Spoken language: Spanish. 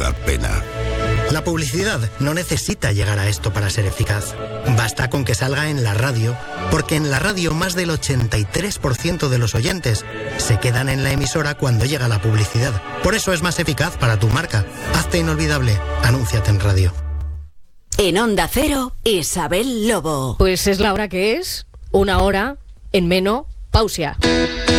da pena. La publicidad no necesita llegar a esto para ser eficaz. Basta con que salga en la radio, porque en la radio más del 83% de los oyentes se quedan en la emisora cuando llega la publicidad. Por eso es más eficaz para tu marca. Hazte inolvidable. Anúnciate en radio. En Onda Cero, Isabel Lobo. Pues es la hora que es, 1 hora en menopausia.